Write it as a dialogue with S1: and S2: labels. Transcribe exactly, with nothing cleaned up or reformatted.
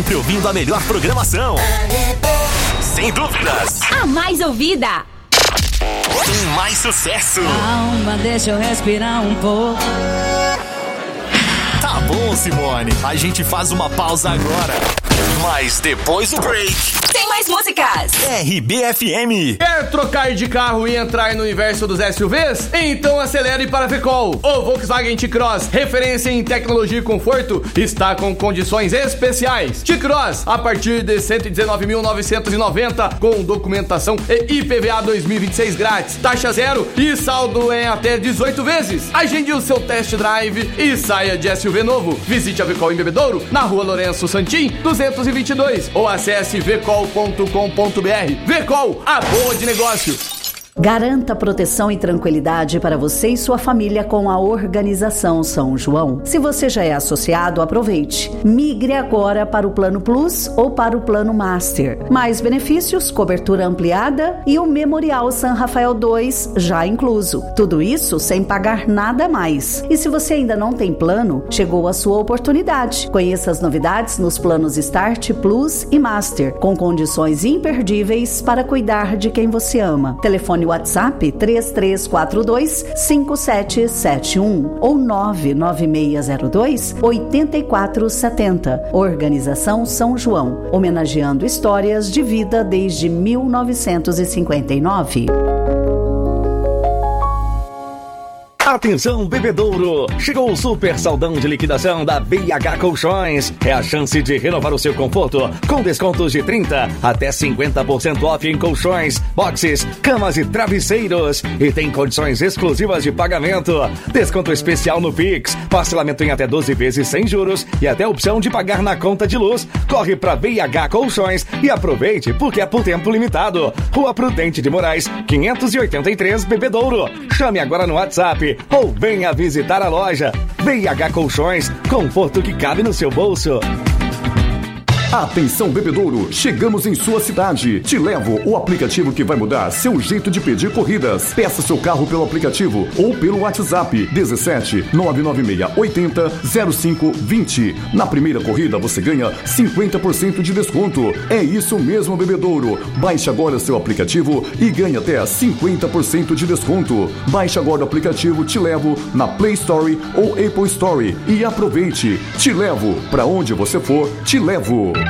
S1: Sempre ouvindo a melhor programação. Sem dúvidas.
S2: A mais ouvida.
S1: Tem mais sucesso.
S3: Calma, deixa eu respirar um pouco.
S1: Tá bom, Simone. A gente faz uma pausa agora. Mas depois do break,
S2: tem mais músicas.
S1: R B F M.
S4: Quer trocar de carro e entrar no universo dos S U Vs? Então acelere para a Vecol. O Volkswagen T-Cross, referência em tecnologia e conforto, está com condições especiais. T-Cross, a partir de cento e dezenove mil novecentos e noventa, com documentação e I P V A dois mil e vinte e seis grátis, taxa zero e saldo em até dezoito vezes. Agende o seu test drive e saia de S U V novo. Visite a Vecol em Bebedouro, na rua Lourenço Santim, duzentos e vinte e dois, ou acesse vecol ponto com ponto b r. Vecol, a boa de negócio.
S5: Garanta proteção e tranquilidade para você e sua família com a Organização São João. Se você já é associado, aproveite. Migre agora para o Plano Plus ou para o Plano Master. Mais benefícios, cobertura ampliada e o Memorial San Rafael dois já incluso. Tudo isso sem pagar nada a mais. E se você ainda não tem plano, chegou a sua oportunidade. Conheça as novidades nos planos Start, Plus e Master, com condições imperdíveis para cuidar de quem você ama. Telefone WhatsApp três três quatro dois cinco sete sete um ou nove nove seis zero dois oito quatro sete zero. Organização São João, homenageando histórias de vida desde mil novecentos e cinquenta e nove.
S6: Atenção, Bebedouro! Chegou o super saldão de liquidação da B H Colchões. É a chance de renovar o seu conforto com descontos de trinta até cinquenta por cento off em colchões, boxes, camas e travesseiros. E tem condições exclusivas de pagamento. Desconto especial no Pix, parcelamento em até doze vezes sem juros e até opção de pagar na conta de luz. Corre pra B H Colchões e aproveite porque é por tempo limitado. Rua Prudente de Moraes, quinhentos e oitenta e três, Bebedouro. Chame agora no WhatsApp ou venha visitar a loja. B H Colchões, conforto que cabe no seu bolso.
S7: Atenção, Bebedouro, chegamos em sua cidade. Te Levo, o aplicativo que vai mudar seu jeito de pedir corridas. Peça seu carro pelo aplicativo ou pelo WhatsApp dezessete nove nove seis oito zero zero cinco dois zero. Na primeira corrida você ganha cinquenta por cento de desconto. É isso mesmo, Bebedouro. Baixe agora seu aplicativo e ganhe até cinquenta por cento de desconto. Baixe agora o aplicativo Te Levo na Play Store ou Apple Store e aproveite. Te Levo, pra onde você for, te levo.